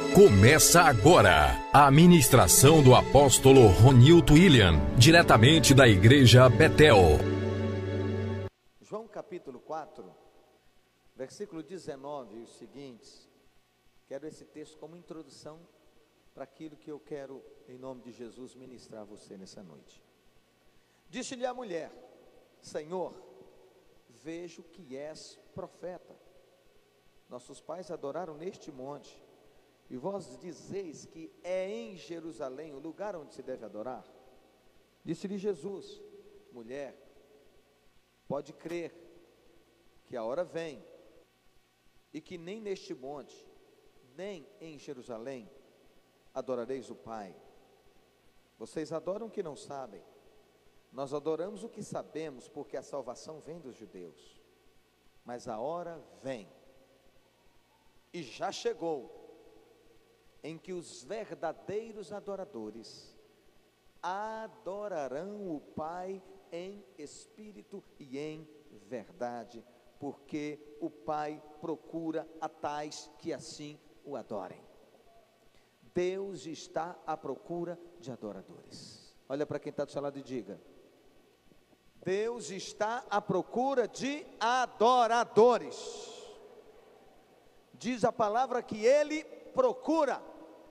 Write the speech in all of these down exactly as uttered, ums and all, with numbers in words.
Começa agora a ministração do apóstolo Ronilton William, diretamente da igreja Betel. João capítulo quatro, versículo dezenove e os seguintes. Quero esse texto como introdução para aquilo que eu quero, em nome de Jesus, ministrar a você nessa noite. Disse-lhe a mulher: Senhor, vejo que és profeta. Nossos pais adoraram neste monte, e vós dizeis que é em Jerusalém o lugar onde se deve adorar. Disse-lhe Jesus: mulher, pode crer que a hora vem, e que nem neste monte, nem em Jerusalém, adorareis o Pai. Vocês adoram o que não sabem, nós adoramos o que sabemos, porque a salvação vem dos judeus. Mas a hora vem, e já chegou, em que os verdadeiros adoradores adorarão o Pai em espírito e em verdade, porque o Pai procura a tais que assim o adorem. Deus está à procura de adoradores. Olha para quem está do seu lado e diga: Deus está à procura de adoradores. Diz a palavra que Ele procura,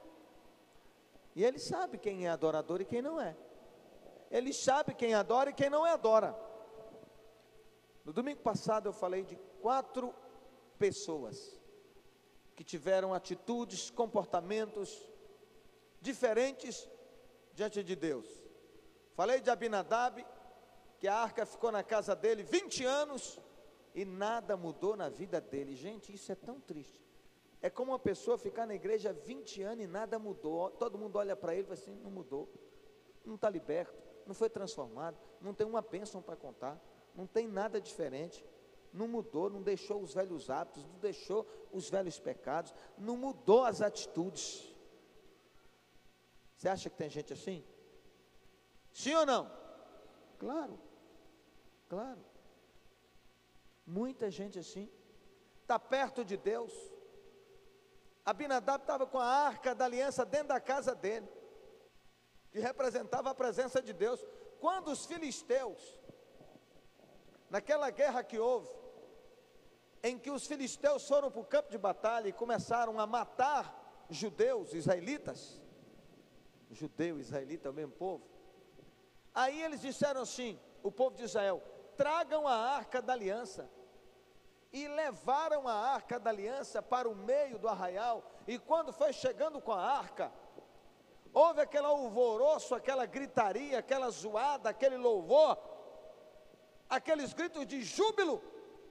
e Ele sabe quem é adorador e quem não é. Ele sabe quem adora e quem não adora. No domingo passado eu falei de quatro pessoas que tiveram atitudes, comportamentos diferentes diante de Deus. Falei de Abinadab, que a arca ficou na casa dele vinte anos e nada mudou na vida dele. Gente, isso é tão triste. É como uma pessoa ficar na igreja vinte anos e nada mudou. Todo mundo olha para ele e fala assim: não mudou, não está liberto, não foi transformado, não tem uma bênção para contar, não tem nada diferente, não mudou, não deixou os velhos hábitos, não deixou os velhos pecados, não mudou as atitudes. Você acha que tem gente assim? Sim ou não? Claro, claro. Muita gente assim, está perto de Deus. Abinadab estava com a arca da aliança dentro da casa dele, que representava a presença de Deus. Quando os filisteus, naquela guerra que houve, em que os filisteus foram para o campo de batalha e começaram a matar judeus, israelitas, judeu, israelita, é o mesmo povo. Aí eles disseram assim, o povo de Israel: tragam a arca da aliança. E levaram a arca da aliança para o meio do arraial. E quando foi chegando com a arca, houve aquele alvoroço, aquela gritaria, aquela zoada, aquele louvor, aqueles gritos de júbilo.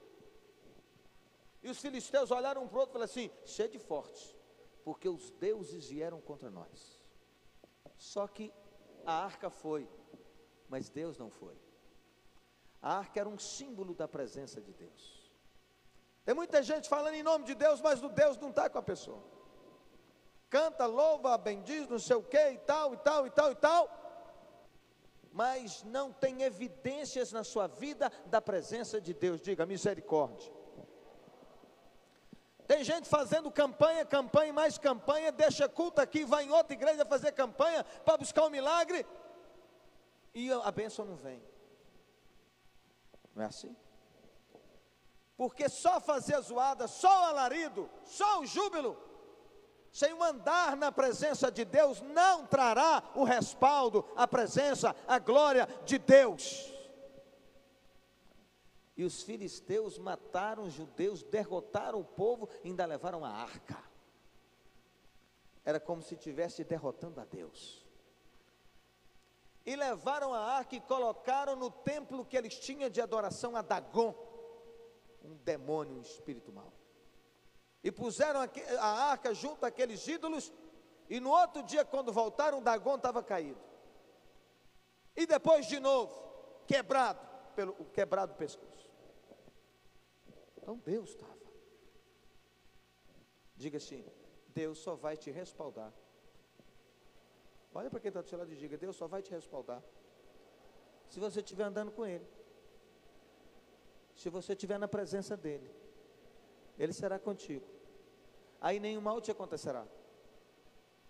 E os filisteus olharam um para o outro e falaram assim: sede fortes, porque os deuses vieram contra nós. Só que a arca foi, mas Deus não foi. A arca era um símbolo da presença de Deus. Tem muita gente falando em nome de Deus, mas o Deus não está com a pessoa. Canta, louva, bendiz, não sei o que, e tal, e tal, e tal, e tal, mas não tem evidências na sua vida da presença de Deus. Diga: misericórdia. Tem gente fazendo campanha, campanha, mais campanha, deixa culto aqui, vai em outra igreja fazer campanha para buscar um milagre, e a bênção não vem. Não é assim? Porque só fazer a zoada, só o alarido, só o júbilo, sem o andar na presença de Deus, não trará o respaldo, a presença, a glória de Deus. E os filisteus mataram os judeus, derrotaram o povo e ainda levaram a arca. Era como se estivesse derrotando a Deus. E levaram a arca e colocaram no templo que eles tinham de adoração a Dagon, um demônio, um espírito mau. E puseram a arca junto àqueles ídolos, e no outro dia, quando voltaram, Dagon estava caído. E depois de novo, quebrado, pelo, quebrado o pescoço. Então Deus estava. Diga assim: Deus só vai te respaldar. Olha para quem está do seu lado e diga: Deus só vai te respaldar se você estiver andando com Ele. Se você estiver na presença dEle, Ele será contigo. Aí nenhum mal te acontecerá.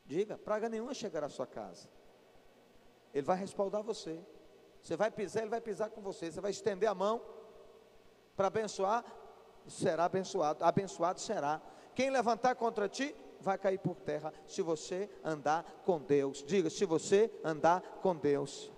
Diga, praga nenhuma chegará à sua casa. Ele vai respaldar você. Você vai pisar, ele vai pisar com você. Você vai estender a mão para abençoar, será abençoado. Abençoado será. Quem levantar contra ti, vai cair por terra, se você andar com Deus. Diga, se você andar com Deus.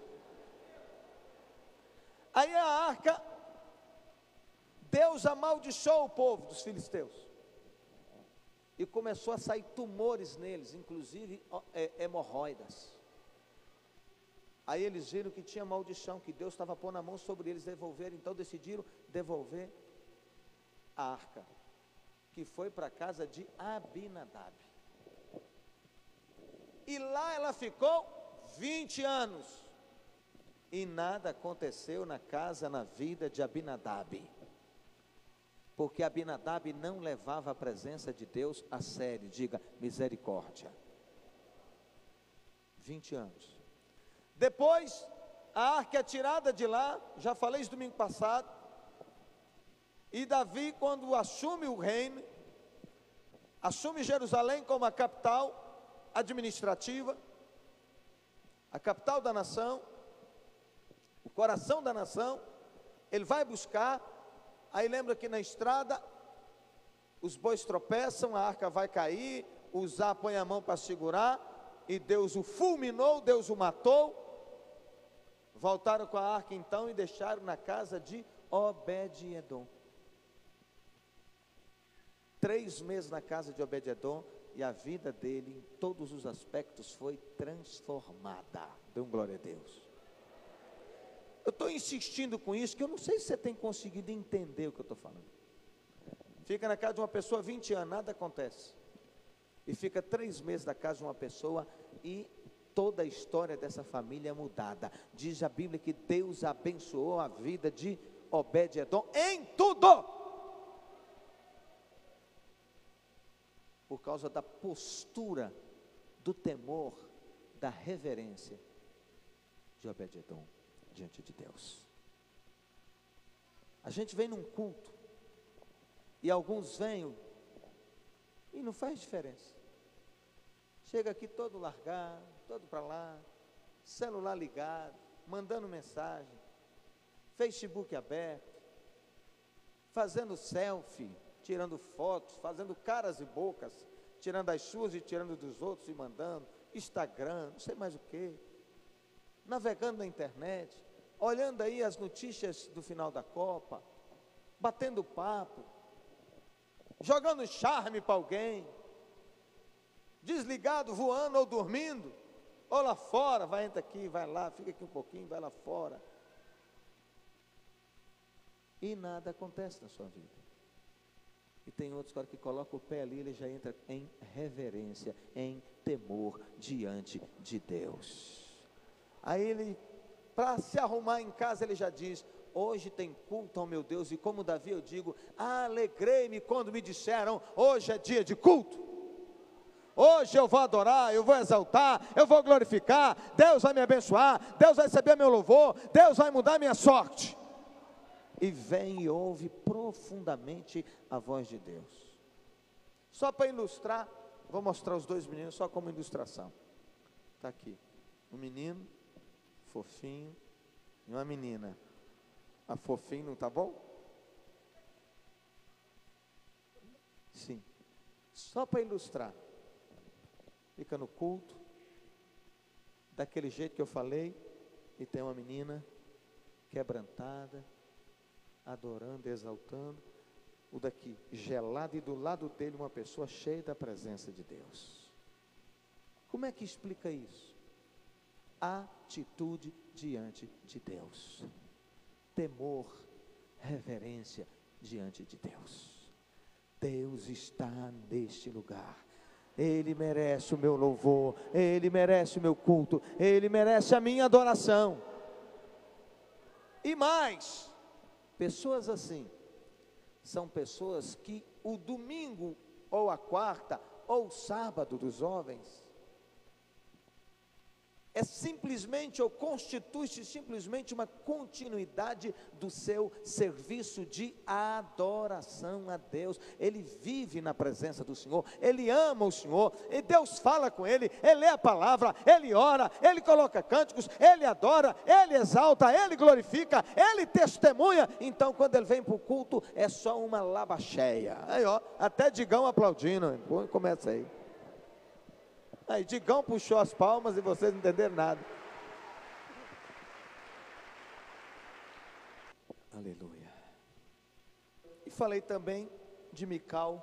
Aí a arca, Deus amaldiçoou o povo dos filisteus. E começou a sair tumores neles, inclusive hemorroidas. Aí eles viram que tinha maldição, que Deus estava pondo a mão sobre eles, devolver. Então decidiram devolver a arca, que foi para a casa de Abinadab. E lá ela ficou vinte anos. E nada aconteceu na casa, na vida de Abinadab. Porque Abinadab não levava a presença de Deus a sério. Diga, misericórdia. vinte anos. Depois, a arca é tirada de lá, já falei isso domingo passado. E Davi, quando assume o reino, assume Jerusalém como a capital administrativa, a capital da nação, o coração da nação, ele vai buscar. Aí lembra que na estrada, os bois tropeçam, a arca vai cair, Uzá põe a mão para segurar, e Deus o fulminou, Deus o matou. Voltaram com a arca então e deixaram na casa de Obed-edom. Três meses na casa de Obed-edom, e a vida dele, em todos os aspectos, foi transformada. Dê um glória a Deus. Eu estou insistindo com isso, que eu não sei se você tem conseguido entender o que eu estou falando. Fica na casa de uma pessoa vinte anos, nada acontece. E fica três meses na casa de uma pessoa e toda a história dessa família é mudada. Diz a Bíblia que Deus abençoou a vida de Obed-edom em tudo. Por causa da postura, do temor, da reverência de Obed-edom diante de Deus. A gente vem num culto e alguns vêm e não faz diferença. Chega aqui todo largado, todo para lá, celular ligado, mandando mensagem, Facebook aberto, fazendo selfie, tirando fotos, fazendo caras e bocas, tirando as suas e tirando dos outros e mandando, Instagram, não sei mais o que, navegando na internet, olhando aí as notícias do final da Copa, batendo papo, jogando charme para alguém, desligado, voando ou dormindo, ou lá fora, vai, entra aqui, vai lá, fica aqui um pouquinho, vai lá fora, e nada acontece na sua vida. E tem outros cara que colocam o pé ali, ele já entra em reverência, em temor diante de Deus. Aí ele, para se arrumar em casa, ele já diz: hoje tem culto ao meu Deus. E como Davi eu digo, alegrei-me quando me disseram, hoje é dia de culto. Hoje eu vou adorar, eu vou exaltar, eu vou glorificar, Deus vai me abençoar, Deus vai receber meu louvor, Deus vai mudar minha sorte. E vem e ouve profundamente a voz de Deus. Só para ilustrar, vou mostrar os dois meninos só como ilustração. Está aqui, um menino, fofinho, e uma menina. A fofinho, não está bom? Sim, só para ilustrar. Fica no culto, daquele jeito que eu falei, e tem uma menina quebrantada, adorando, exaltando, o daqui gelado, e do lado dele uma pessoa cheia da presença de Deus. Como é que explica isso? Atitude diante de Deus, temor, reverência diante de Deus. Deus está neste lugar, Ele merece o meu louvor, Ele merece o meu culto, Ele merece a minha adoração. E mais, pessoas assim, são pessoas que o domingo, ou a quarta, ou o sábado dos jovens, é simplesmente, ou constitui-se simplesmente uma continuidade do seu serviço de adoração a Deus. Ele vive na presença do Senhor, ele ama o Senhor, e Deus fala com ele, ele lê a palavra, ele ora, ele coloca cânticos, ele adora, ele exalta, ele glorifica, ele testemunha. Então quando ele vem para o culto, é só uma laba cheia. Aí ó, até Digão aplaudindo, começa aí. Aí Digão puxou as palmas e vocês não entenderam nada. Aleluia. E falei também de Mical,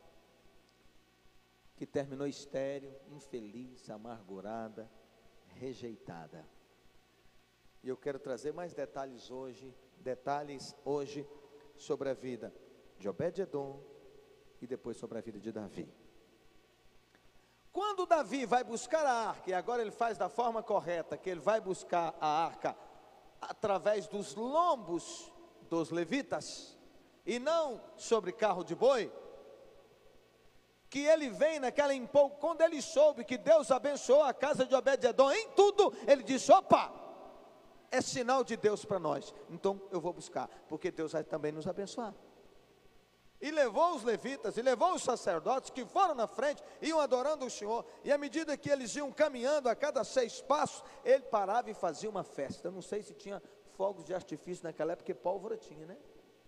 que terminou estéril, infeliz, amargurada, rejeitada. E eu quero trazer mais detalhes hoje, detalhes hoje sobre a vida de Obed-edom e depois sobre a vida de Davi. Quando Davi vai buscar a arca, e agora ele faz da forma correta, que ele vai buscar a arca através dos lombos dos levitas, e não sobre carro de boi, que ele vem naquela empolgação, quando ele soube que Deus abençoou a casa de Obed-edom em tudo, ele disse: opa, é sinal de Deus para nós, então eu vou buscar, porque Deus vai também nos abençoar. E levou os levitas, e levou os sacerdotes, que foram na frente, iam adorando o Senhor, e à medida que eles iam caminhando, a cada seis passos, ele parava e fazia uma festa. Eu não sei se tinha fogos de artifício naquela época, porque pólvora tinha, né?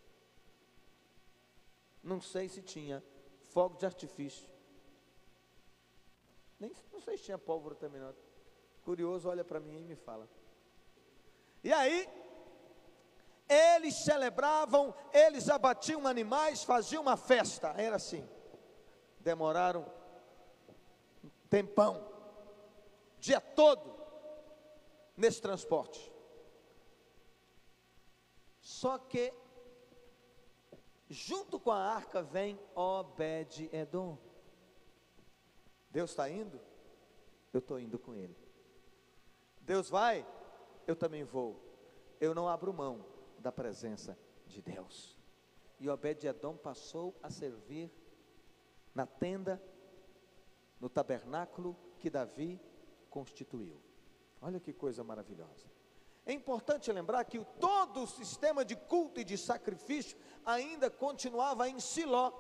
Não sei se tinha fogo de artifício, nem, não sei se tinha pólvora também não. Curioso, olha para mim e me fala. E aí, eles celebravam, eles abatiam animais, faziam uma festa, era assim. Demoraram um tempão, dia todo, nesse transporte. Só que, junto com a arca vem Obed-edom. Deus está indo? Eu estou indo com ele. Deus vai? Eu também vou. Eu não abro mão da presença de Deus. E Obed-edom passou a servir na tenda, no tabernáculo que Davi constituiu. Olha que coisa maravilhosa. É importante lembrar que todo o sistema de culto e de sacrifício ainda continuava em Siló.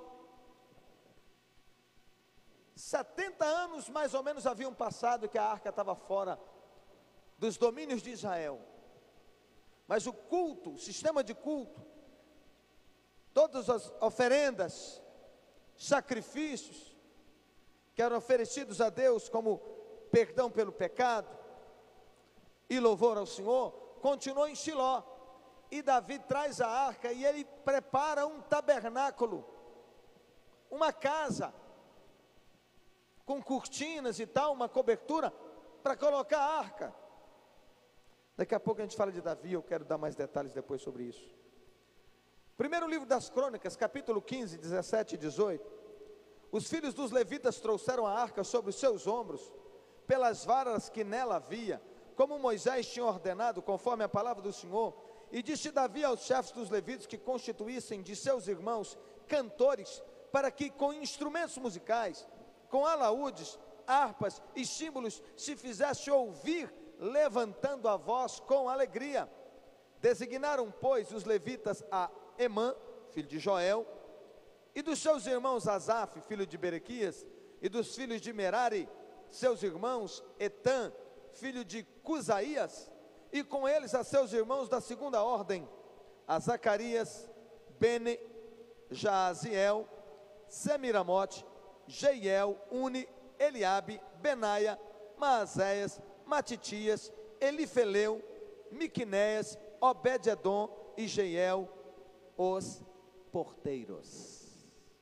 setenta anos mais ou menos haviam passado que a arca estava fora dos domínios de Israel. Mas o culto, o sistema de culto, todas as oferendas, sacrifícios que eram oferecidos a Deus como perdão pelo pecado e louvor ao Senhor, continuou em Siló. E Davi traz a arca e ele prepara um tabernáculo, uma casa com cortinas e tal, uma cobertura para colocar a arca. Daqui a pouco a gente fala de Davi, eu quero dar mais detalhes depois sobre isso. Primeiro livro das Crônicas, capítulo quinze, dezessete e dezoito. Os filhos dos levitas trouxeram a arca sobre os seus ombros, pelas varas que nela havia, como Moisés tinha ordenado, conforme a palavra do Senhor. E disse Davi aos chefes dos levitas que constituíssem de seus irmãos cantores, para que com instrumentos musicais, com alaúdes, harpas e símbolos, se fizesse ouvir, levantando a voz com alegria. Designaram, pois, os levitas a Emã, filho de Joel, e dos seus irmãos Asaf, filho de Berequias, e dos filhos de Merari, seus irmãos Etã, filho de Cusaías, e com eles a seus irmãos da segunda ordem, a Zacarias, Bene, Jaaziel, Semiramote, Jeiel, Uni, Eliabe, Benaia, Maazéias, Matitias, Elifeleu, Miquinéias, Obed-edom e Jeiel, os porteiros.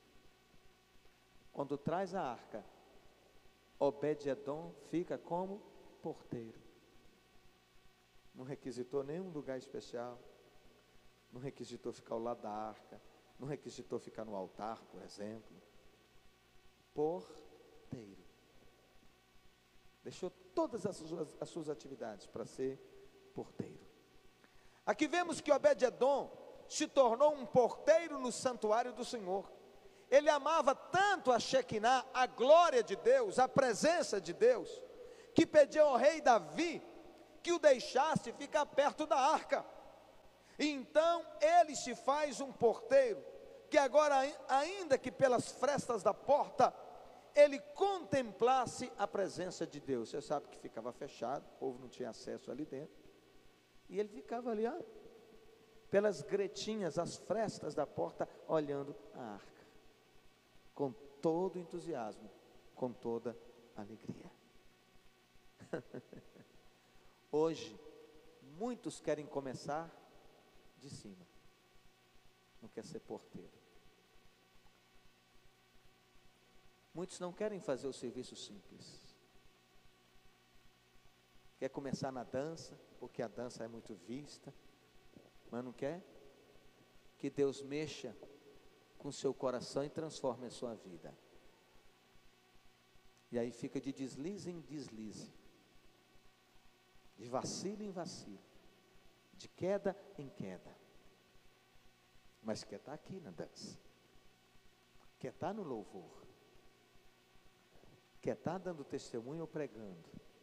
Quando traz a arca, Obed-edom fica como porteiro. Não requisitou nenhum lugar especial, não requisitou ficar ao lado da arca, não requisitou ficar no altar, por exemplo. Porteiro. Deixou todas as suas, as suas atividades para ser porteiro. Aqui vemos que Obed-edom se tornou um porteiro no santuário do Senhor. Ele amava tanto a Shekinah, a glória de Deus, a presença de Deus, que pediu ao rei Davi que o deixasse ficar perto da arca. Então ele se faz um porteiro, que agora, ainda que pelas frestas da porta, ele contemplasse a presença de Deus. Você sabe que ficava fechado, o povo não tinha acesso ali dentro, e ele ficava ali, ó, pelas gretinhas, as frestas da porta, olhando a arca, com todo entusiasmo, com toda alegria. Hoje, muitos querem começar de cima, não quer ser porteiro. Muitos não querem fazer o serviço simples, quer começar na dança, porque a dança é muito vista, mas não quer que Deus mexa com seu coração e transforme a sua vida. E aí fica de deslize em deslize, de vacilo em vacilo, de queda em queda, mas quer estar aqui na dança, quer estar no louvor, quer estar dando testemunho ou pregando.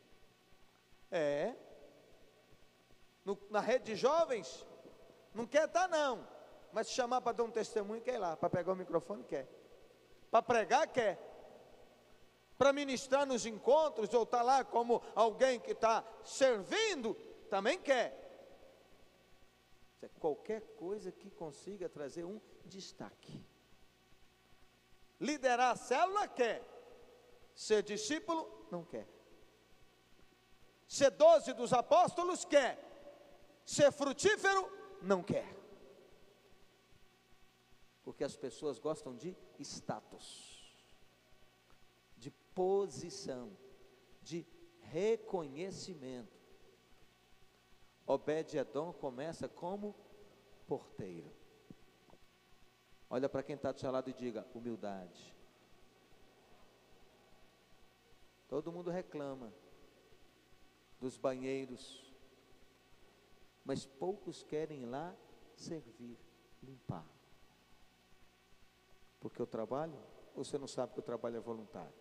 É, no, na rede de jovens, não quer estar não, mas se chamar para dar um testemunho, quer ir lá, para pegar o microfone, quer, para pregar, quer, para ministrar nos encontros, ou estar lá como alguém que está servindo, também quer. Qualquer coisa que consiga trazer um destaque. Liderar a célula, quer. Ser discípulo, não quer. Ser doze dos apóstolos, quer. Ser frutífero, não quer. Porque as pessoas gostam de status, de posição, de reconhecimento. Obed-edom começa como porteiro. Olha para quem está do seu lado e diga: humildade. Todo mundo reclama dos banheiros, mas poucos querem ir lá servir, limpar. Porque o trabalho, ou você não sabe que o trabalho é voluntário?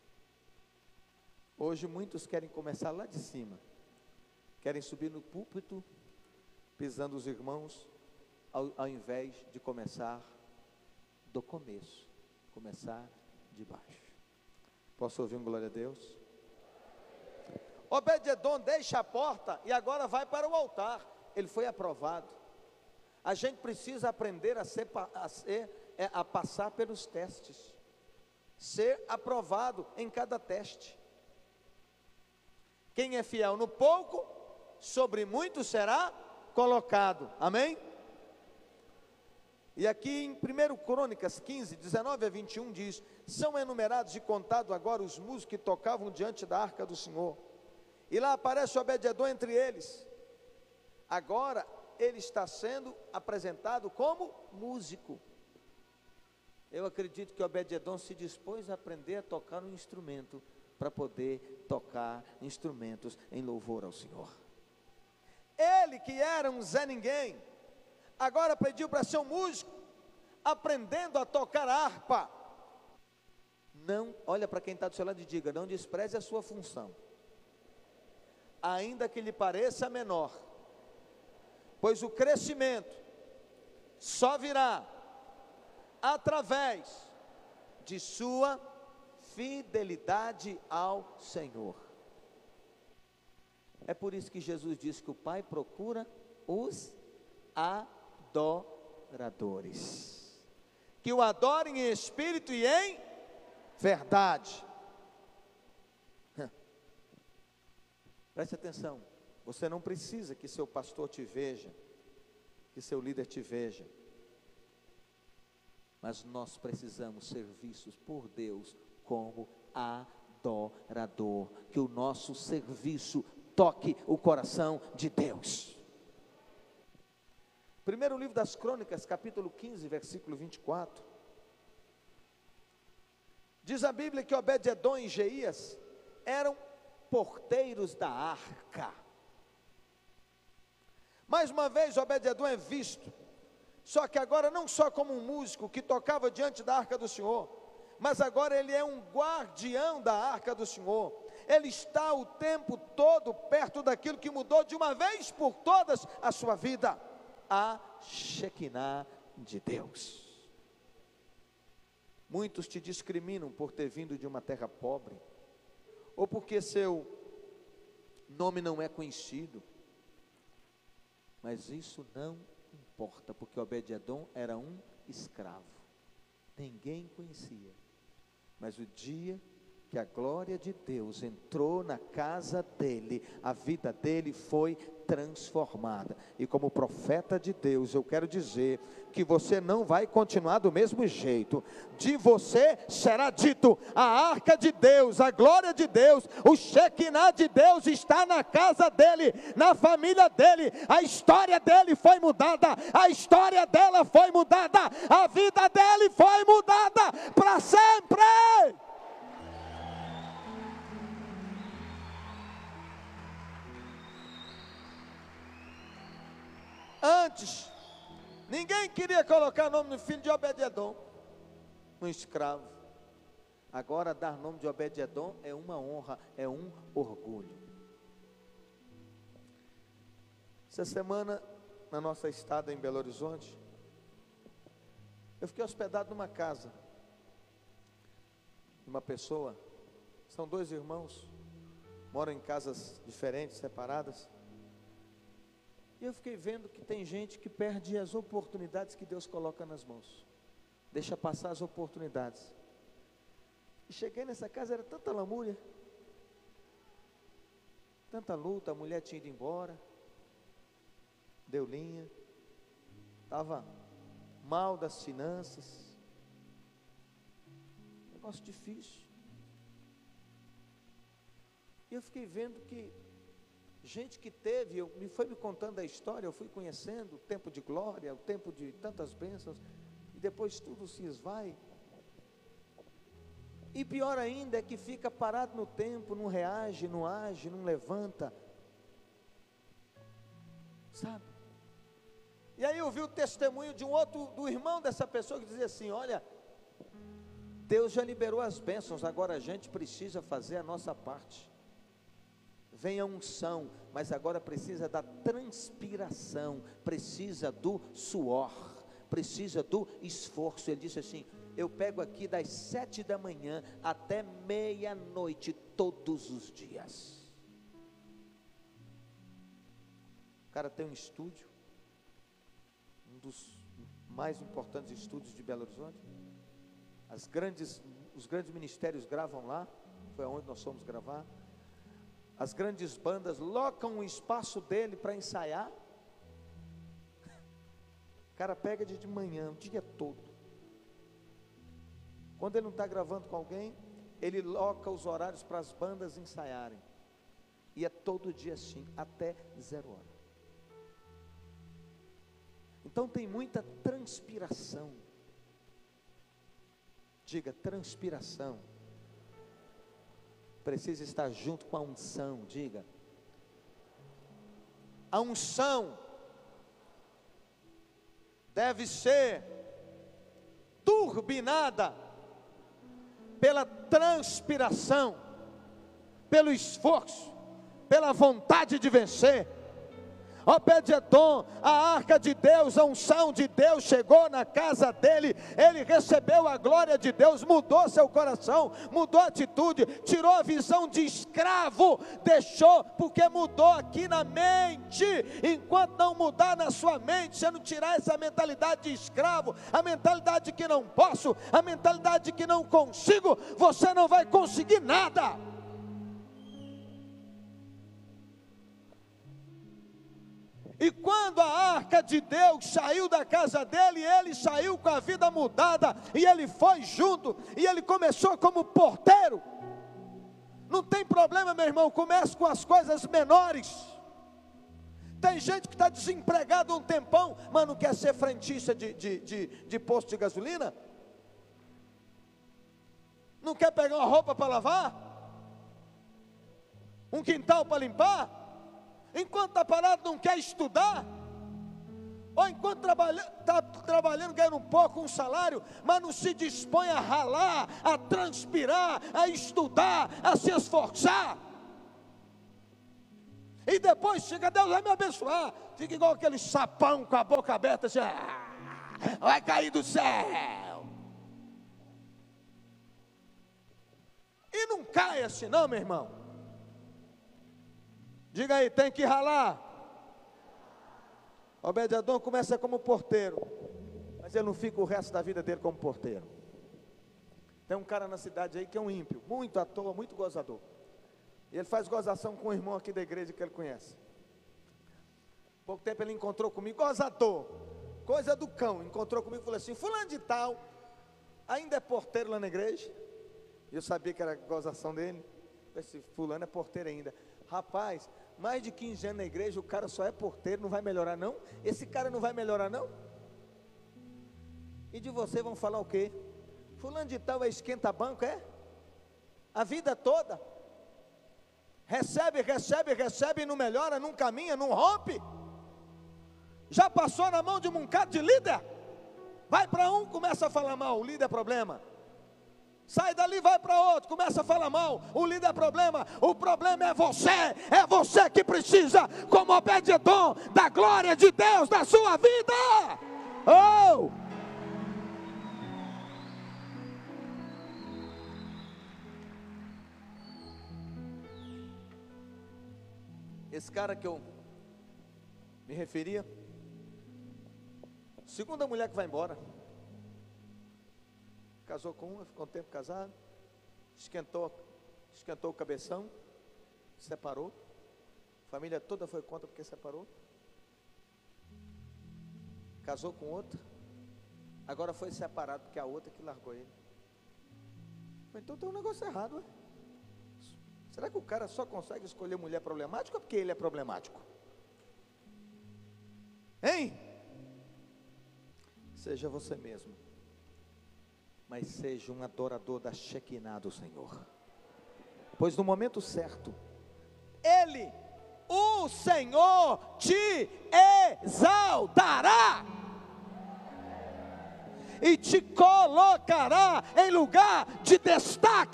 Hoje muitos querem começar lá de cima, querem subir no púlpito, pisando os irmãos, ao, ao invés de começar do começo, começar de baixo. Posso ouvir um glória a Deus? Obed-edom deixa a porta e agora vai para o altar. Ele foi aprovado. A gente precisa aprender a, ser, a, ser, a passar pelos testes, ser aprovado em cada teste. Quem é fiel no pouco, sobre muito será colocado. Amém? E aqui em primeira Crônicas quinze, dezenove a vinte e um diz: são enumerados e contados agora os músicos que tocavam diante da arca do Senhor. E lá aparece Obed-edom entre eles. Agora ele está sendo apresentado como músico. Eu acredito que Obed-edom se dispôs a aprender a tocar um instrumento, para poder tocar instrumentos em louvor ao Senhor. Ele que era um Zé Ninguém, agora pediu para ser um músico, aprendendo a tocar harpa. Não, olha para quem está do seu lado e diga: não despreze a sua função, ainda que lhe pareça menor, pois o crescimento só virá através de sua fidelidade ao Senhor. É por isso que Jesus disse que o Pai procura os adoradores, que o adorem em espírito e em verdade. Preste atenção, você não precisa que seu pastor te veja, que seu líder te veja, mas nós precisamos ser vistos por Deus como adorador, que o nosso serviço toque o coração de Deus. Primeiro livro das Crônicas, capítulo quinze, versículo vinte e quatro, diz a Bíblia que Obed-edom e Jeías eram porteiros da arca. Mais uma vez Obed-edom é visto, só que agora não só como um músico que tocava diante da arca do Senhor, mas agora ele é um guardião da arca do Senhor. Ele está o tempo todo perto daquilo que mudou de uma vez por todas a sua vida, a Shekinah de Deus. Muitos te discriminam por ter vindo de uma terra pobre, ou porque seu nome não é conhecido, mas isso não importa, porque Obed-edom era um escravo, ninguém conhecia, mas o dia que a glória de Deus entrou na casa dele, a vida dele foi transformada. E como profeta de Deus, eu quero dizer que você não vai continuar do mesmo jeito. De você será dito: a arca de Deus, a glória de Deus, o Shekinah de Deus está na casa dele, na família dele. A história dele foi mudada, a história dela foi mudada, a vida dele foi mudada para sempre. Antes, ninguém queria colocar o nome do filho de Obed-edom, um escravo. Agora, dar nome de Obed-edom é uma honra, é um orgulho. Essa semana, na nossa estada em Belo Horizonte, eu fiquei hospedado numa casa de uma pessoa. São dois irmãos, moram em casas diferentes, separadas. E eu fiquei vendo que tem gente que perde as oportunidades que Deus coloca nas mãos, deixa passar as oportunidades. E cheguei nessa casa, era tanta lamúria, tanta luta, a mulher tinha ido embora, deu linha, estava mal das finanças, negócio difícil. E eu fiquei vendo que gente que teve, eu, me foi me contando a história, eu fui conhecendo o tempo de glória, o tempo de tantas bênçãos, e depois tudo se esvai. E pior ainda é que fica parado no tempo, não reage, não age, não levanta, sabe? E aí eu vi o testemunho de um outro, do irmão dessa pessoa, que dizia assim: olha, Deus já liberou as bênçãos, agora a gente precisa fazer a nossa parte. Vem a unção, mas agora precisa da transpiração, precisa do suor, precisa do esforço. Ele disse assim: eu pego aqui das sete da manhã até meia-noite, todos os dias. O cara tem um estúdio, um dos mais importantes estúdios de Belo Horizonte. As grandes, os grandes ministérios gravam lá, foi onde nós fomos gravar. As grandes bandas locam o espaço dele para ensaiar. O cara pega de manhã, o dia todo. Quando ele não está gravando com alguém, ele loca os horários para as bandas ensaiarem. E é todo dia assim, até zero hora. Então tem muita transpiração. Diga, transpiração. Precisa estar junto com a unção, diga. A unção deve ser turbinada pela transpiração, pelo esforço, pela vontade de vencer. Obed-edom, a arca de Deus, a unção de Deus chegou na casa dele, ele recebeu a glória de Deus, mudou seu coração, mudou a atitude, tirou a visão de escravo, deixou, porque mudou aqui na mente. Enquanto não mudar na sua mente, você não tirar essa mentalidade de escravo, a mentalidade de que não posso, a mentalidade de que não consigo, você não vai conseguir nada. E quando a arca de Deus saiu da casa dele, ele saiu com a vida mudada, e ele foi junto, e ele começou como porteiro. Não tem problema, meu irmão, comece com as coisas menores. Tem gente que está desempregado um tempão, mas não quer ser frentista de, de, de, de posto de gasolina? Não quer pegar uma roupa para lavar? Um quintal para limpar? Enquanto está parado não quer estudar? Ou enquanto está trabalhando, ganhando um pouco, um salário, mas não se dispõe a ralar, a transpirar, a estudar, a se esforçar. E depois chega, Deus vai me abençoar. Fica igual aquele sapão com a boca aberta, assim, ah, vai cair do céu. E não cai assim não, meu irmão. Diga aí, tem que ralar. Obed-edom começa como porteiro, mas ele não fica o resto da vida dele como porteiro. Tem um cara na cidade aí que é um ímpio, muito à toa, muito gozador. E ele faz gozação com um irmão aqui da igreja que ele conhece. Pouco tempo ele encontrou comigo, gozador, coisa do cão. Encontrou comigo e falou assim: fulano de tal, ainda é porteiro lá na igreja? E eu sabia que era gozação dele. Esse fulano é porteiro ainda. Rapaz, mais de quinze anos na igreja, o cara só é porteiro, não vai melhorar não? Esse cara não vai melhorar não? E de você vão falar o quê? Fulano de tal é esquenta-banco, é? A vida toda? Recebe, recebe, recebe e não melhora, não caminha, não rompe? Já passou na mão de um bocado de líder? Vai para um, começa a falar mal, o líder é problema. Sai dali, vai para outro, começa a falar mal, o líder é problema. O problema é você, é você que precisa, como Obed-edom, da glória de Deus na sua vida. Oh! Esse cara que eu me referia, segunda mulher que vai embora. Casou com uma, ficou um tempo casado, esquentou, esquentou o cabeção, separou, a família toda foi contra porque separou, casou com outra, agora foi separado porque a outra que largou ele. Então tem um negócio errado, ué. Será que o cara só consegue escolher mulher problemática ou porque ele é problemático? Hein? Seja você mesmo, mas seja um adorador da Shekinah do Senhor, pois no momento certo, Ele, o Senhor, te exaltará e te colocará em lugar de destaque.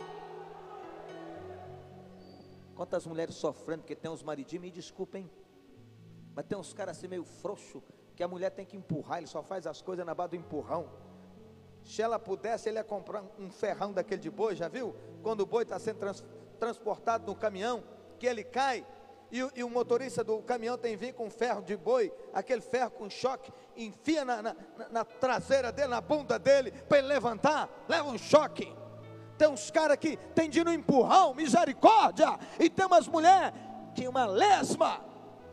Quantas mulheres sofrendo porque tem uns maridinhos, me desculpem, mas tem uns caras assim meio frouxo, que a mulher tem que empurrar, ele só faz as coisas na base do empurrão. Se ela pudesse, ele ia comprar um ferrão daquele de boi, já viu? Quando o boi está sendo trans, transportado no caminhão, que ele cai, e, e o motorista do caminhão tem que vir com um ferro de boi, aquele ferro com choque, enfia na, na, na traseira dele, na bunda dele, para ele levantar, leva um choque. Tem uns caras que tem de ir no empurrão, misericórdia, e tem umas mulheres que uma lesma,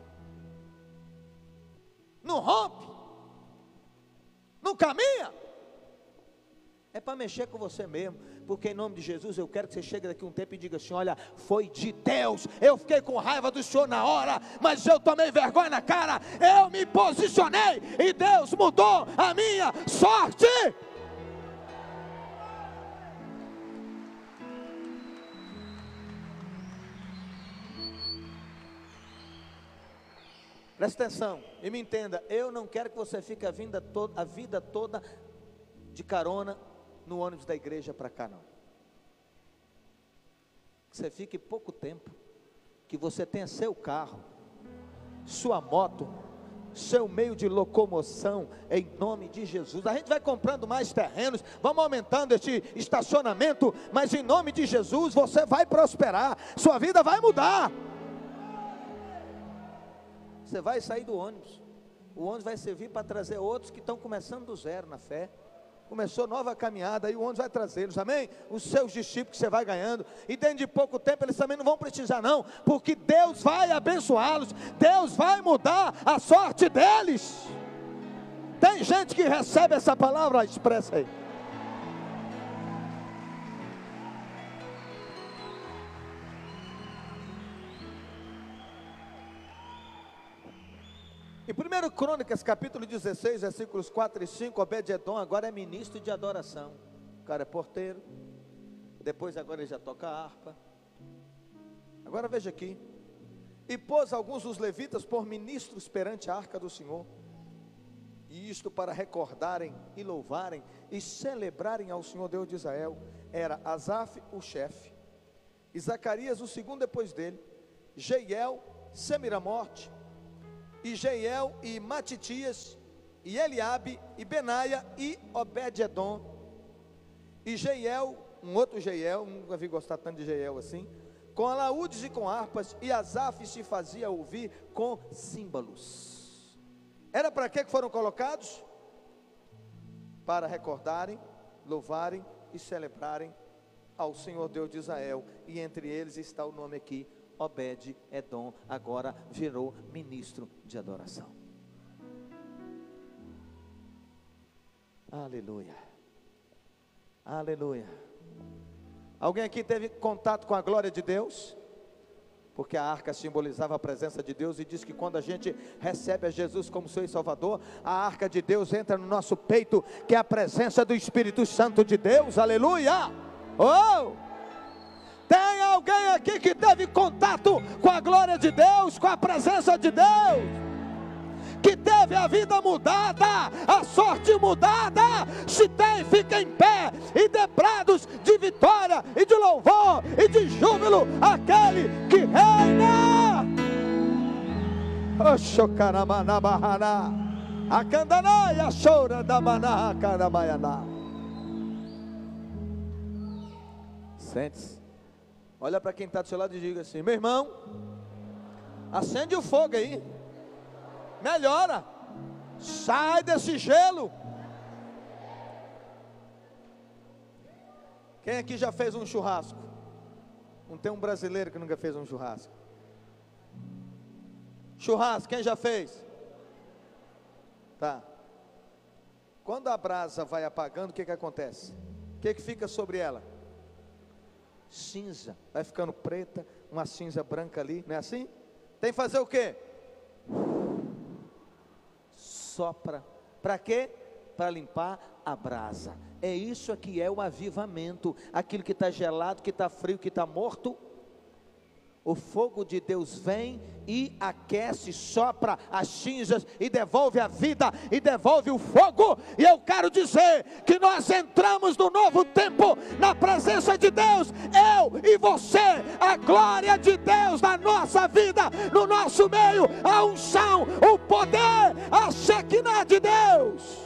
não rompe, não caminha. É para mexer com você mesmo, porque em nome de Jesus eu quero que você chegue daqui um tempo e diga assim: olha, foi de Deus, eu fiquei com raiva do Senhor na hora, mas eu tomei vergonha na cara, eu me posicionei e Deus mudou a minha sorte. Presta atenção e me entenda, eu não quero que você fique a vida toda, a vida toda de carona no ônibus da igreja para cá, não. Que você fique pouco tempo, que você tenha seu carro, sua moto, seu meio de locomoção, em nome de Jesus. A gente vai comprando mais terrenos, vamos aumentando este estacionamento, mas em nome de Jesus você vai prosperar, sua vida vai mudar. Você vai sair do ônibus, o ônibus vai servir para trazer outros que estão começando do zero na fé. Começou nova caminhada, aí o ônibus vai trazê-los, amém? Os seus discípulos que você vai ganhando, e dentro de pouco tempo eles também não vão precisar não, porque Deus vai abençoá-los, Deus vai mudar a sorte deles. Tem gente que recebe essa palavra, expressa aí. Em primeira Crônicas, capítulo dezesseis, versículos quatro e cinco, Obed-edom agora é ministro de adoração. O cara é porteiro, depois agora ele já toca a harpa. Agora veja aqui: e pôs alguns dos levitas por ministros perante a arca do Senhor, E isto para recordarem e louvarem e celebrarem ao Senhor Deus de Israel. Era Asaf o chefe, e Zacarias o segundo depois dele, Jeiel, Semiramote, e Jeiel e Matitias, e Eliabe, e Benaia, e Obed-edom, e Jeiel, um outro Jeiel, nunca vi gostar tanto de Jeiel assim, com alaúdes e com harpas, e Asaf se fazia ouvir com símbolos. Era para que foram colocados? Para recordarem, louvarem e celebrarem ao Senhor Deus de Israel. E entre eles está o nome aqui, Obed-edom, agora virou ministro de adoração. Aleluia, aleluia. Alguém aqui teve contato com a glória de Deus? Porque a arca simbolizava a presença de Deus, e diz que quando a gente recebe a Jesus como seu Salvador, a arca de Deus entra no nosso peito, que é a presença do Espírito Santo de Deus. Aleluia! Oh! Tem alguém aqui que teve contato com a glória de Deus, com a presença de Deus, que teve a vida mudada, a sorte mudada? Se tem, fica em pé e dê brados de vitória e de louvor e de júbilo àquele que reina. Oxocaramanabarana, acandanaia chora da maná caramaianá. Sente-se, olha para quem está do seu lado e diga assim: meu irmão, acende o fogo aí, melhora, sai desse gelo. Quem aqui já fez um churrasco? Não tem um brasileiro que nunca fez um churrasco. Churrasco, quem já fez? Tá. Quando a brasa vai apagando, o que que acontece? O que que fica sobre ela? Cinza, vai ficando preta, uma cinza branca ali, não é assim? Tem que fazer o quê? Sopra. Para quê? Para limpar a brasa. É isso aqui, é o avivamento. Aquilo que está gelado, que está frio, que está morto, o fogo de Deus vem e aquece, sopra as cinzas e devolve a vida e devolve o fogo. E eu quero dizer que nós entramos no novo tempo, na presença de Deus, eu e você, a glória de Deus na nossa vida, no nosso meio, a unção, o poder, a Shekinah de Deus.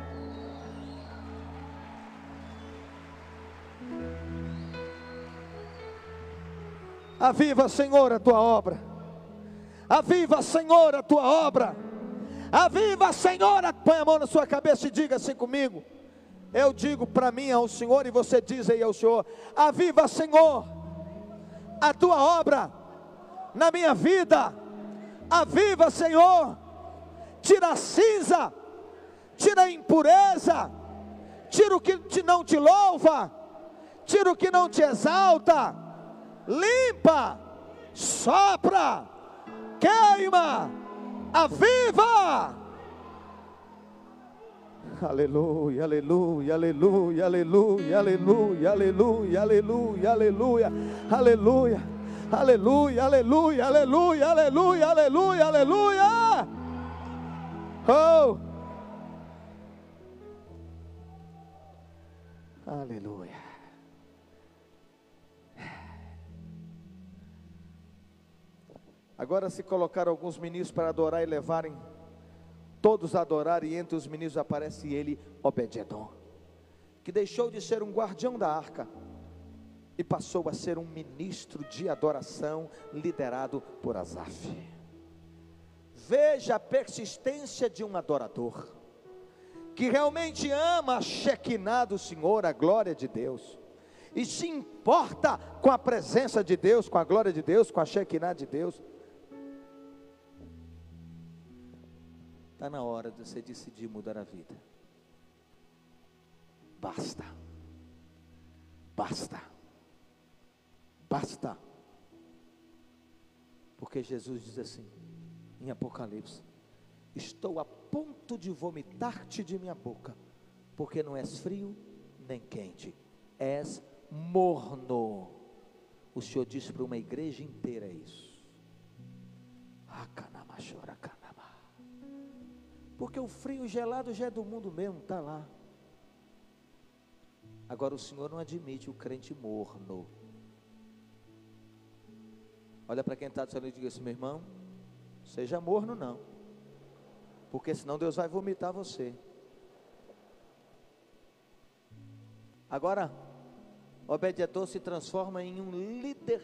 Aviva, Senhor, a tua obra. Aviva, Senhor, a tua obra. Aviva, Senhor. Põe a mão na sua cabeça e diga assim comigo. Eu digo para mim ao Senhor, e você diz aí ao Senhor: aviva, Senhor, a tua obra na minha vida. Aviva, Senhor. Tira a cinza, tira a impureza, tira o que te, não te louva, tira o que não te exalta. Limpa, sopra, queima, aviva. Aleluia, aleluia, aleluia, aleluia, aleluia, aleluia, aleluia, aleluia, aleluia, aleluia, aleluia, aleluia, aleluia, aleluia, aleluia. Oh, aleluia. Agora se colocaram alguns ministros para adorar e levarem todos a adorar, e entre os ministros aparece ele, Obed-edom, que deixou de ser um guardião da arca e passou a ser um ministro de adoração liderado por Asaf. Veja a persistência de um adorador que realmente ama a Shekinah do Senhor, a glória de Deus, e se importa com a presença de Deus, com a glória de Deus, com a Shekinah de Deus. Está na hora de você decidir mudar a vida. Basta. Basta. Basta. Porque Jesus diz assim, em Apocalipse: estou a ponto de vomitar-te de minha boca, porque não és frio nem quente, és morno. O Senhor disse para uma igreja inteira isso. Porque o frio gelado já é do mundo mesmo, está lá. Agora o Senhor não admite o crente morno. Olha para quem está do seu lado e diga assim: meu irmão, seja morno não, porque senão Deus vai vomitar você. Agora, Obed-edom se transforma em um líder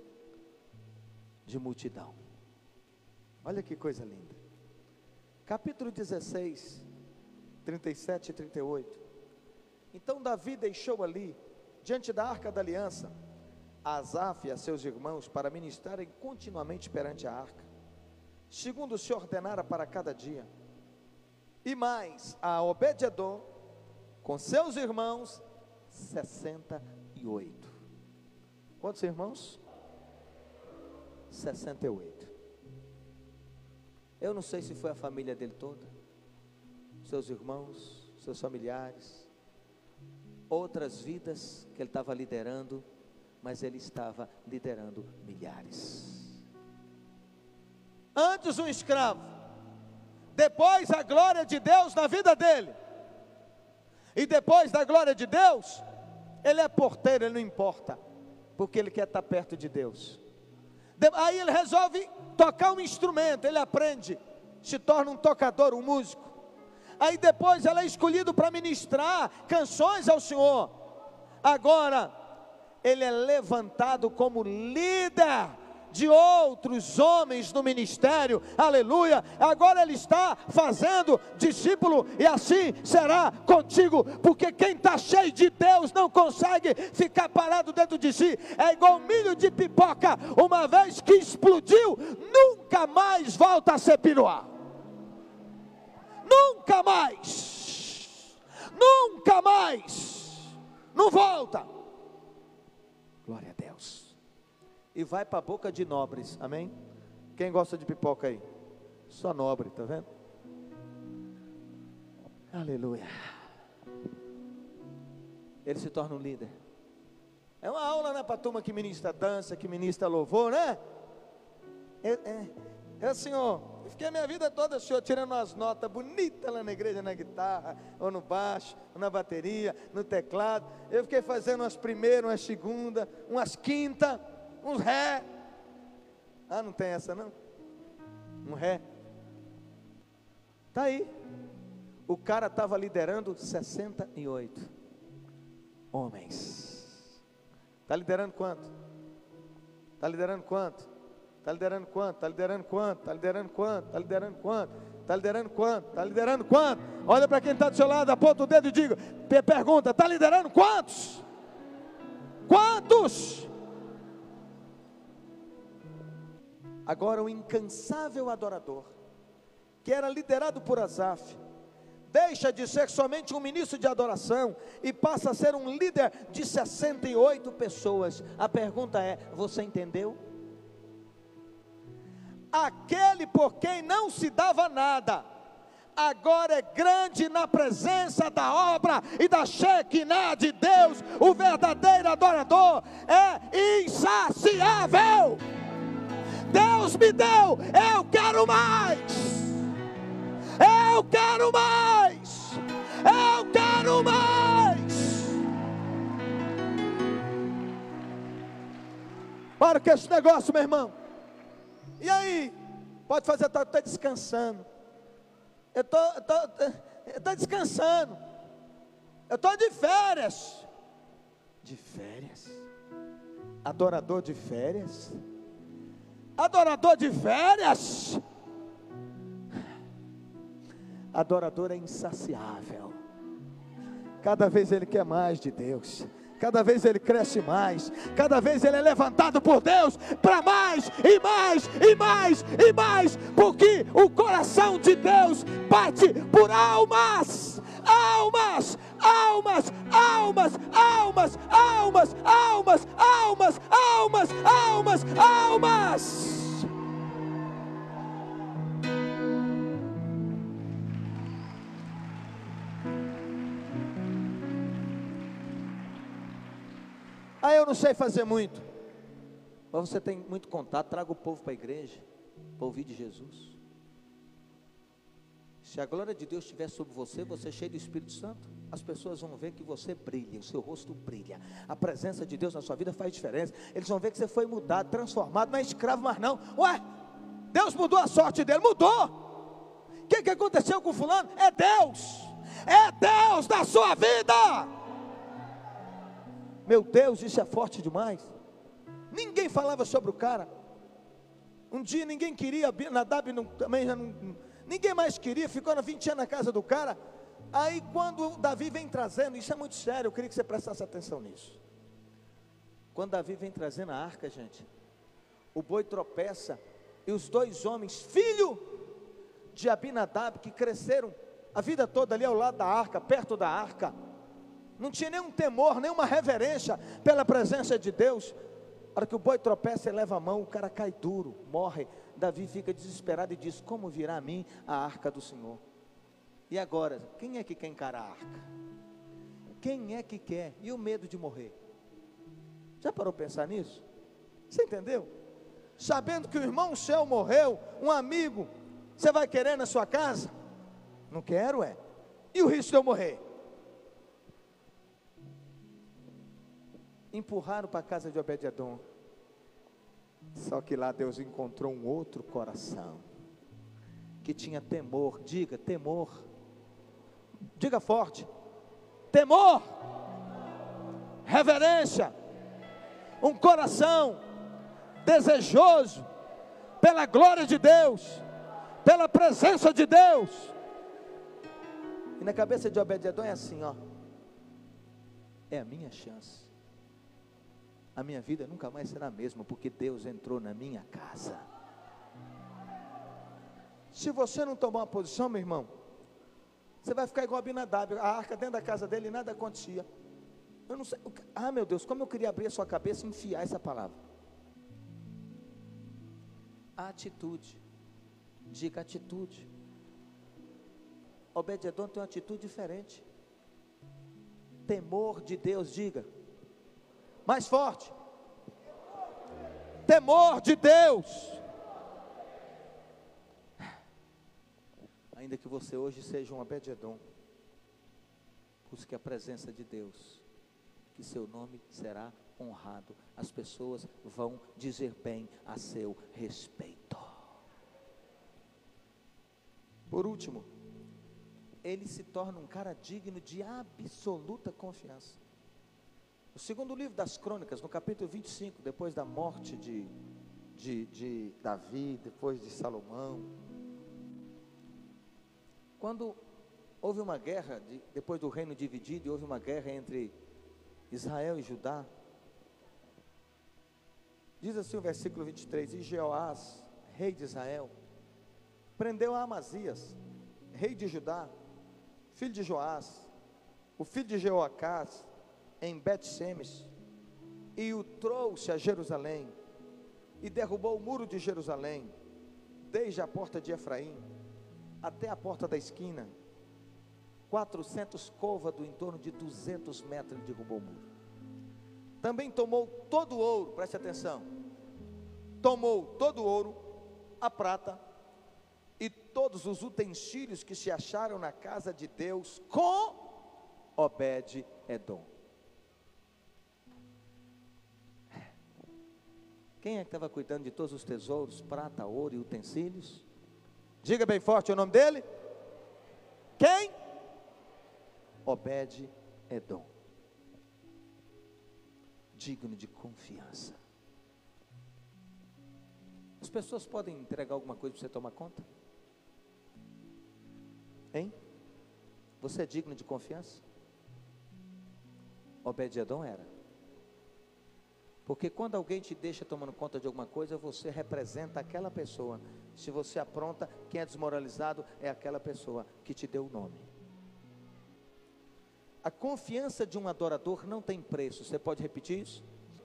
de multidão. Olha que coisa linda. Capítulo dezesseis, trinta e sete e trinta e oito. Então Davi deixou ali, diante da arca da aliança, a Asaf e a seus irmãos para ministrarem continuamente perante a arca, segundo se ordenara para cada dia. E mais a Obed-edom, com seus irmãos, sessenta e oito. Quantos irmãos? sessenta e oito. Eu não sei se foi a família dele toda, seus irmãos, seus familiares, outras vidas que ele estava liderando, mas ele estava liderando milhares. Antes um escravo, depois a glória de Deus na vida dele, e depois da glória de Deus, ele é porteiro, ele não importa, porque ele quer estar perto de Deus. Aí ele resolve tocar um instrumento, ele aprende, se torna um tocador, um músico. Aí depois ele é escolhido para ministrar canções ao Senhor. Agora ele é levantado como líder de outros homens no ministério, aleluia. Agora ele está fazendo discípulo, e assim será contigo, porque quem está cheio de Deus não consegue ficar parado dentro de si. É igual milho de pipoca, uma vez que explodiu, nunca mais volta a ser piruá. Nunca mais, nunca mais, não volta. Glória a Deus. E vai para a boca de nobres, amém? Quem gosta de pipoca aí? Só nobre, tá vendo? Aleluia. Ele se torna um líder. É uma aula, né, para a turma que ministra dança, que ministra louvor, né? É, é, é Senhor, eu fiquei a minha vida toda, Senhor, tirando umas notas bonitas lá na igreja, na guitarra, ou no baixo, ou na bateria, no teclado. Eu fiquei fazendo umas primeiras, umas segundas, umas quintas, uns ré. Ah, não tem essa não? Um ré. Tá aí. O cara estava liderando sessenta e oito homens. Está liderando quanto? Está liderando quanto? Está liderando quanto? Está liderando quanto? Está liderando quanto? Está liderando quanto? Está liderando quanto? Está liderando quanto? Olha para quem está do seu lado, aponta o dedo e diga, pergunta, está liderando quantos? Quantos? Agora o incansável adorador, que era liderado por Asaf, deixa de ser somente um ministro de adoração e passa a ser um líder de sessenta e oito pessoas. A pergunta é, você entendeu? Aquele por quem não se dava nada, agora é grande na presença da obra e da Shekinah de Deus. O verdadeiro adorador é insaciável. Deus me deu, eu quero mais, eu quero mais, eu quero mais. Para com esse negócio, meu irmão. E aí? Pode fazer, eu estou descansando, eu estou descansando, eu estou de férias. De férias? Adorador de férias? Adorador de férias? Adorador é insaciável. Cada vez ele quer mais de Deus, cada vez ele cresce mais, cada vez ele é levantado por Deus para mais e mais e mais e mais, porque o coração de Deus bate por almas, almas, almas, almas, almas, almas, almas, almas, almas, almas, almas. Ah, eu não sei fazer muito. Mas você tem muito contato, traga o povo para a igreja, para ouvir de Jesus. Se a glória de Deus estiver sobre você, você é cheio do Espírito Santo, as pessoas vão ver que você brilha, o seu rosto brilha, a presença de Deus na sua vida faz diferença. Eles vão ver que você foi mudado, transformado, não é escravo mais não. Ué, Deus mudou a sorte dele, mudou. O que, que aconteceu com fulano? É Deus, é Deus na sua vida. Meu Deus, isso é forte demais. Ninguém falava sobre o cara. Um dia ninguém queria, Nadab não, também já não, ninguém mais queria, ficou na vinte anos na casa do cara. Aí quando Davi vem trazendo, isso é muito sério, eu queria que você prestasse atenção nisso. Quando Davi vem trazendo a arca, gente, o boi tropeça, e os dois homens, filho de Abinadab, que cresceram a vida toda ali ao lado da arca, perto da arca, não tinha nenhum temor, nenhuma reverência pela presença de Deus. A hora que o boi tropeça e leva a mão, o cara cai duro, morre. Davi fica desesperado e diz: como virá a mim a arca do Senhor? E agora, quem é que quer encarar a arca? Quem é que quer? E o medo de morrer? Já parou para pensar nisso? Você entendeu? Sabendo que o irmão seu morreu, um amigo, você vai querer na sua casa? Não quero, é. E o risco de eu morrer? Empurraram para a casa de Obed-edom. Só que lá Deus encontrou um outro coração, que tinha temor. Diga, temor. Diga forte. Temor. Reverência. Um coração desejoso pela glória de Deus, pela presença de Deus. E na cabeça de Obed-edom é assim, ó: é a minha chance. A minha vida nunca mais será a mesma, porque Deus entrou na minha casa. Se você não tomar uma posição, meu irmão, você vai ficar igual a Abinadab, a arca dentro da casa dele e nada acontecia. Eu não sei, ah meu Deus, como eu queria abrir a sua cabeça e enfiar essa palavra. A atitude, diga atitude. Obed-edom tem uma atitude diferente. Temor de Deus, diga mais forte. Temor de Deus. Ainda que você hoje seja um Obed-edom, busque a presença de Deus, que seu nome será honrado. As pessoas vão dizer bem a seu respeito. Por último, ele se torna um cara digno de absoluta confiança. O segundo livro das Crônicas, no capítulo vinte e cinco, depois da morte de, de, de Davi, depois de Salomão, quando houve uma guerra, de, depois do reino dividido, e houve uma guerra entre Israel e Judá, diz assim o versículo vinte e três: e Jeoás, rei de Israel, prendeu a Amazias, rei de Judá, filho de Joás, o filho de Jeoacás, em Bet-Semes, e o trouxe a Jerusalém, e derrubou o muro de Jerusalém, desde a porta de Efraim até a porta da esquina, quatrocentos côvados, em torno de duzentos metros ele derrubou o muro. Também tomou todo o ouro, preste atenção, tomou todo o ouro, a prata, e todos os utensílios que se acharam na casa de Deus, com Obed-edom. Quem é que estava cuidando de todos os tesouros, prata, ouro e utensílios? Diga bem forte o nome dele. Quem? Obed-edom. Digno de confiança. As pessoas podem entregar alguma coisa para você tomar conta? Hein? Você é digno de confiança? Obed-edom era. Porque quando alguém te deixa tomando conta de alguma coisa, você representa aquela pessoa. Se você apronta, quem é desmoralizado é aquela pessoa que te deu o nome. A confiança de um adorador não tem preço. Você pode repetir isso?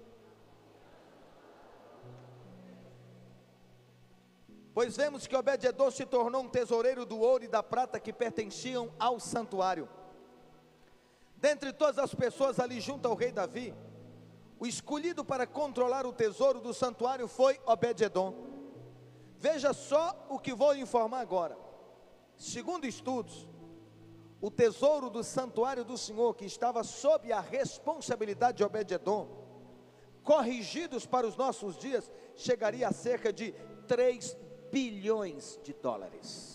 Pois vemos que Obed-edom se tornou um tesoureiro do ouro e da prata que pertenciam ao santuário. Dentre todas as pessoas ali junto ao rei Davi, o escolhido para controlar o tesouro do santuário foi Obed-edom. Veja só o que vou lhe informar agora. Segundo estudos, o tesouro do santuário do Senhor, que estava sob a responsabilidade de Obed-edom, corrigidos para os nossos dias, chegaria a cerca de três bilhões de dólares.